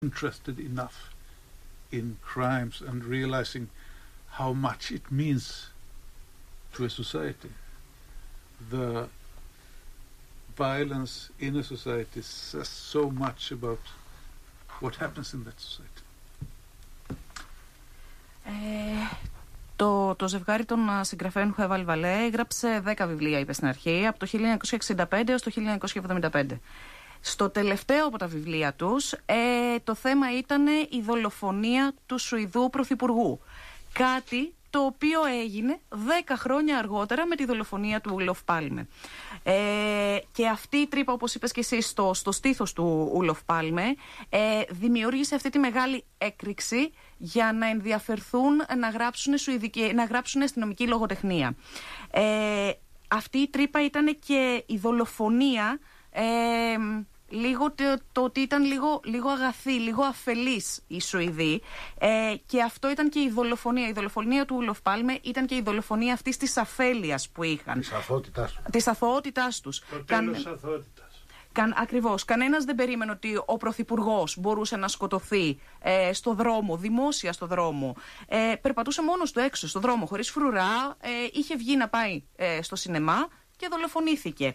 interested enough in crimes and realizing how much it means to a society. The violence in a society says so much about what happens in that society. Το ζευγάρι των συγγραφέων Χουέβαλ Βαλέ έγραψε 10 βιβλία, είπε στην αρχή, από το 1965 έως το 1975. Στο τελευταίο από τα βιβλία τους, το θέμα ήταν η δολοφονία του Σουηδού πρωθυπουργού. Κάτι το οποίο έγινε 10 χρόνια αργότερα με τη δολοφονία του Ούλοφ Πάλμε. Και αυτή η τρύπα, όπως είπες και εσύ, στο στήθος του Ούλοφ Πάλμε, δημιούργησε αυτή τη μεγάλη έκρηξη για να ενδιαφερθούν να γράψουν αστυνομική λογοτεχνία. Αυτή η τρύπα ήταν και η δολοφονία, λίγο το ότι ήταν λίγο αγαθή, λίγο αφελής οι Σουηδοί, και αυτό ήταν και η δολοφονία. Η δολοφονία του Ούλοφ Πάλμε ήταν και η δολοφονία αυτής της αφέλειας που είχαν. Της αθωότητάς τους. Το τέλος αθωότητας. Ακριβώς. Κανένας δεν περίμενε ότι ο πρωθυπουργός μπορούσε να σκοτωθεί στο δρόμο, δημόσια στο δρόμο. Περπατούσε μόνος του έξω στο δρόμο, χωρίς φρουρά, είχε βγει να πάει στο σινεμά και δολοφονήθηκε.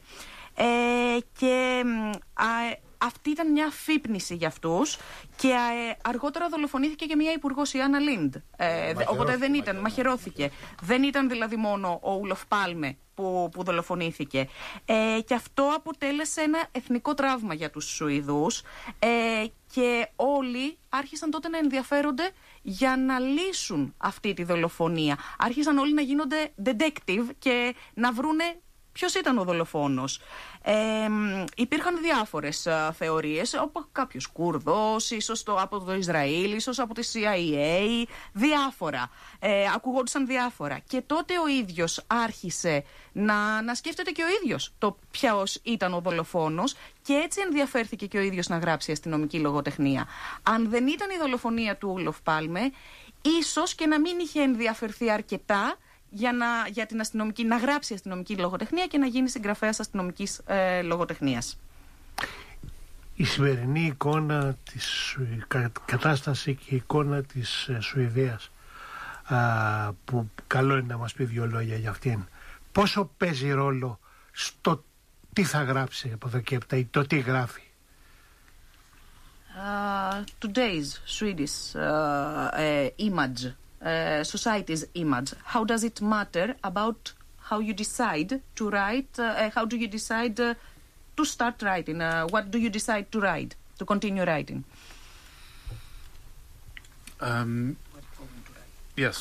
Και αυτή ήταν μια αφύπνιση για αυτούς, και αργότερα δολοφονήθηκε και μια υπουργός, η Άννα Λίντ. Οπότε μαχαιρώθηκε. Δεν ήταν δηλαδή μόνο ο Ούλοφ Πάλμε που δολοφονήθηκε. Και αυτό αποτέλεσε ένα εθνικό τραύμα για τους Σουηδούς, και όλοι άρχισαν τότε να ενδιαφέρονται για να λύσουν αυτή τη δολοφονία. Άρχισαν όλοι να γίνονται detective και να βρούνε ποιος ήταν ο δολοφόνος. Υπήρχαν διάφορες θεωρίες, από κάποιος Κούρδος, ίσως από το Ισραήλ, ίσως από τη CIA, διάφορα. Ακουγόντουσαν διάφορα. Και τότε ο ίδιος άρχισε να σκέφτεται και ο ίδιος το ποιος ήταν ο δολοφόνος, και έτσι ενδιαφέρθηκε και ο ίδιος να γράψει αστυνομική λογοτεχνία. Αν δεν ήταν η δολοφονία του Ούλοφ Πάλμε, ίσως και να μην είχε ενδιαφερθεί αρκετά για την να γράψει αστυνομική λογοτεχνία και να γίνει συγγραφέας αστυνομικής λογοτεχνίας. Η σημερινή εικόνα της κατάσταση και η εικόνα της Σουηδίας, που καλό είναι να μας πει δύο λόγια για αυτήν, πόσο παίζει ρόλο στο τι θα γράψει από εδώ και έπειτα, ή το τι γράφει? Today's Swedish image, society's image, how does it matter about how you decide to write? How do you decide to start writing? What do you decide to write, to continue writing? Yes,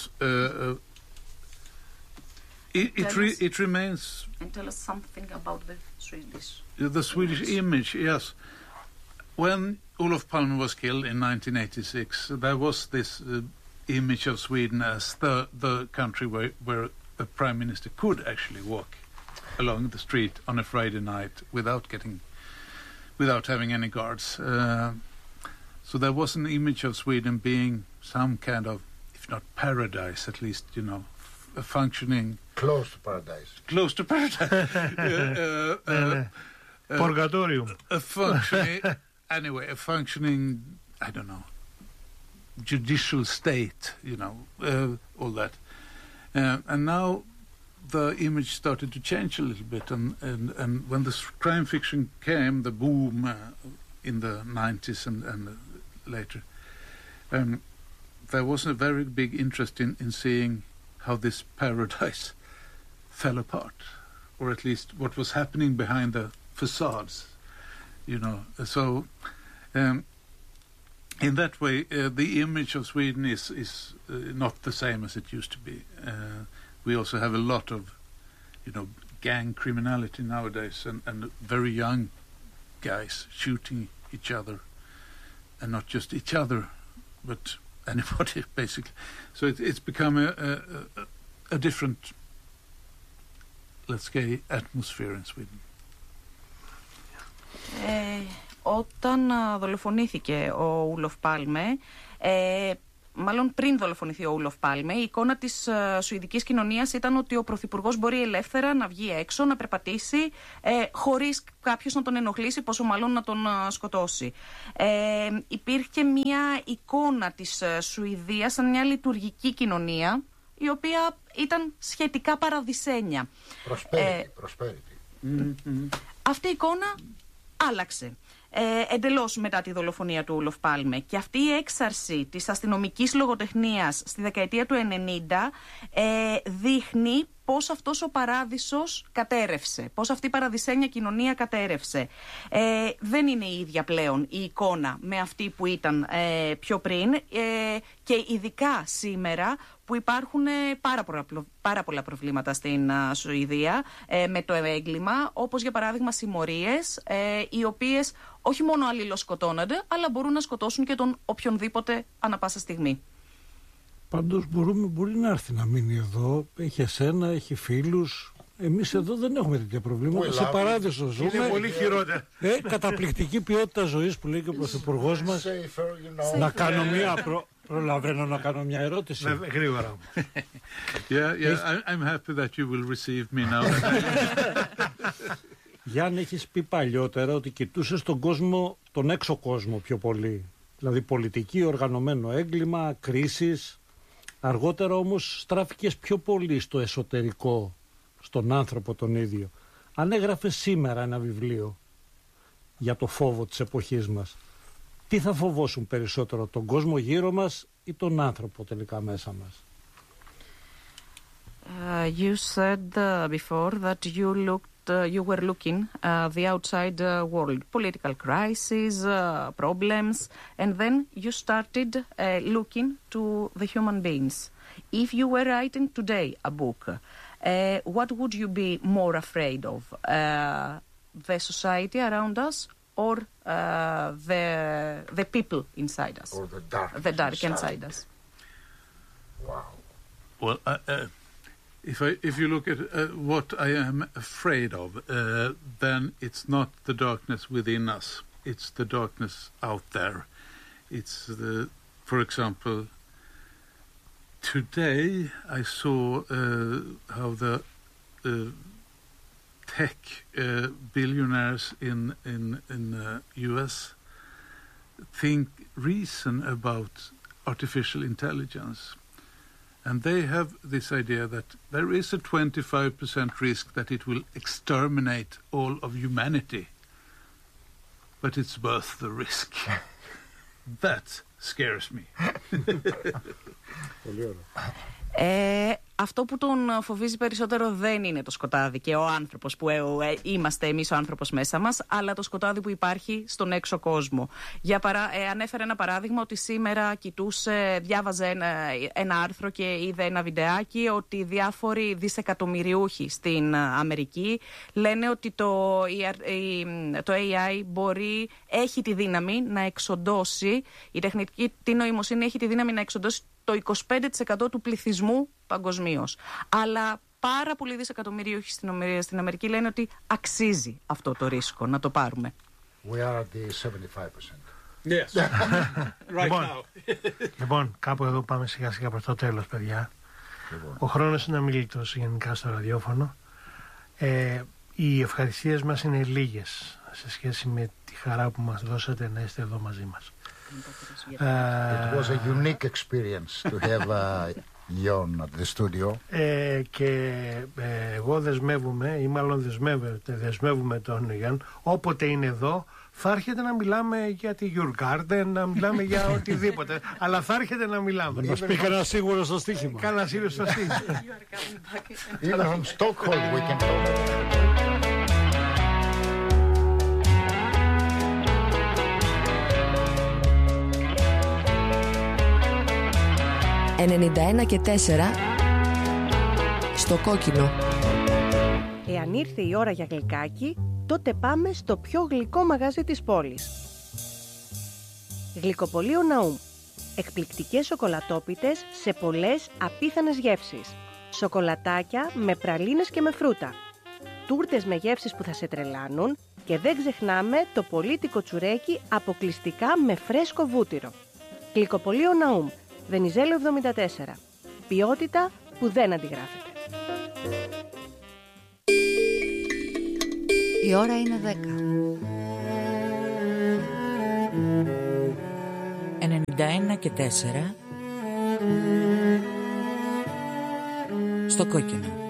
it remains. And tell us something about the Swedish. The Swedish image, yes. When Olof Palme was killed in 1986, there was this image of Sweden as the country where a prime minister could actually walk along the street on a Friday night without having any guards. So there was an image of Sweden being some kind of, if not paradise, at least, a functioning... Close to paradise. Close to paradise. Purgatorium. A functioning, I don't know, judicial state, all that. And now the image started to change a little bit, and when the crime fiction came, the boom in the 90s and later, there was a very big interest in seeing how this paradise fell apart, or at least what was happening behind the facades, So in that way, the image of Sweden is not the same as it used to be. We also have a lot of, gang criminality nowadays, and very young guys shooting each other, and not just each other, but anybody basically. So it's become a different, let's say, atmosphere in Sweden. Όταν δολοφονήθηκε ο Ούλοφ Πάλμε, μάλλον πριν δολοφονηθεί ο Ούλοφ Πάλμε, η εικόνα της σουηδικής κοινωνίας ήταν ότι ο πρωθυπουργός μπορεί ελεύθερα να βγει έξω, να περπατήσει, χωρίς κάποιος να τον ενοχλήσει, πόσο μάλλον να τον σκοτώσει. Υπήρχε μια εικόνα της Σουηδίας σαν μια λειτουργική κοινωνία, η οποία ήταν σχετικά παραδεισένια. Prosperity. Αυτή η εικόνα άλλαξε εντελώς μετά τη δολοφονία του Ούλοφ Πάλμε, και αυτή η έξαρση της αστυνομικής λογοτεχνίας στη δεκαετία του 90 δείχνει πώς αυτός ο παράδεισος κατέρευσε, πώς αυτή η παραδεισένια κοινωνία κατέρευσε. Δεν είναι η ίδια πλέον η εικόνα με αυτή που ήταν πιο πριν, και ειδικά σήμερα που υπάρχουν πάρα πολλά προβλήματα στην Σουηδία με το έγκλημα, όπως για παράδειγμα συμμορίες, οι οποίες όχι μόνο αλληλοσκοτώνονται, αλλά μπορούν να σκοτώσουν και τον οποιονδήποτε ανά πάσα στιγμή. Πάντως μπορεί να έρθει να μείνει εδώ, έχει εσένα, έχει φίλους. Εμείς εδώ δεν έχουμε τέτοια προβλήματα. Σε παράδεισο ζούμε. Είναι πολύ χειρότερα. Καταπληκτική ποιότητα ζωής που λέει και ο Πρωθυπουργός μας. Να κάνω προλαβαίνω να κάνω μια ερώτηση. Γρήγορα. I'm happy that you will receive me now. Γιάννη, έχεις πει παλιότερα ότι κοιτούσες τον κόσμο, τον έξω κόσμο πιο πολύ. Δηλαδή πολιτική, οργανωμένο έγκλημα, κρίσεις. Αργότερα όμως στράφηκες πιο πολύ στο εσωτερικό, στον άνθρωπο τον ίδιο. Αν έγραφες σήμερα ένα βιβλίο για το φόβο της εποχής μας, τι θα φοβόσουν περισσότερο, τον κόσμο γύρω μας ή τον άνθρωπο τελικά μέσα μας? You said before that you were looking the outside world, political crisis, problems, and then you started looking to the human beings. If you were writing today a book, what would you be more afraid of? The society around us, or the people inside us? Or the dark inside us. Wow. Well, if you look at what I am afraid of, then it's not the darkness within us. It's the darkness out there. It's for example, today I saw how the tech billionaires in US reason about artificial intelligence. And they have this idea that there is a 25% risk that it will exterminate all of humanity. But it's worth the risk. That scares me. Αυτό που τον φοβίζει περισσότερο δεν είναι το σκοτάδι και ο άνθρωπος που είμαστε εμείς ο άνθρωπος μέσα μας, αλλά το σκοτάδι που υπάρχει στον έξω κόσμο. Ανέφερε ένα παράδειγμα ότι σήμερα διάβαζε ένα άρθρο και είδε ένα βιντεάκι ότι διάφοροι δισεκατομμυριούχοι στην Αμερική λένε ότι το AI έχει τη δύναμη να εξοντώσει, η τεχνητή νοημοσύνη έχει τη δύναμη να εξοντώσει το 25% του πληθυσμού παγκοσμίως. Αλλά πάρα πολλοί δισεκατομμυρίουχοι στην Αμερική λένε ότι αξίζει αυτό το ρίσκο να το πάρουμε. We are at the 75%. Yes. Right now. Λοιπόν, κάπου εδώ πάμε σιγά σιγά προς το τέλος, παιδιά. Ο χρόνος είναι αμιλητός γενικά στο ραδιόφωνο. Οι ευχαριστίες μας είναι λίγες σε σχέση με τη χαρά που μας δώσατε να είστε εδώ μαζί μας. It was a unique experience to have Jon at the studio. Και εγώ δεσμεύομαι, ή μάλλον δεσμεύουμε τον Γιον, όποτε είναι εδώ, θα έρχεται να μιλάμε για τη Your Garden, να μιλάμε για οτιδήποτε. Αλλά θα έρχεται να μιλάμε. Να μας πει κανένα σίγουρο στο στοίχημα. Κανένα σίγουρο στο στοίχημα. Even from Stockholm we can talk. 91 και 4 στο κόκκινο. Εάν ήρθε η ώρα για γλυκάκι, τότε πάμε στο πιο γλυκό μαγαζί της πόλης. Γλυκοπωλείο Ναούμ. Εκπληκτικές σοκολατόπιτες σε πολλές απίθανες γεύσεις. Σοκολατάκια με πραλίνες και με φρούτα. Τούρτες με γεύσεις που θα σε τρελάνουν και δεν ξεχνάμε το πολύτικο τσουρέκι αποκλειστικά με φρέσκο βούτυρο. Γλυκοπωλείο Ναούμ. Βενιζέλο 74. Ποιότητα που δεν αντιγράφεται. Η ώρα είναι 10. 91 και 4 στο κόκκινο.